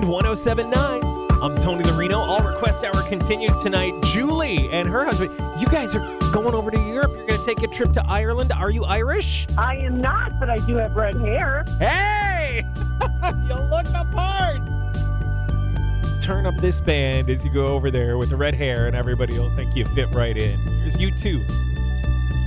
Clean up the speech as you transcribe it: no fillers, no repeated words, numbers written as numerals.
1079. I'm Tony Larino. All Request Hour continues tonight. Julie and her husband, you guys are going over to Europe. You're going to take a trip to Ireland. Are you Irish? I am not, but I do have red hair. Hey! You look the part! Turn up this band as you go over there with the red hair, and everybody will think you fit right in. Here's U2.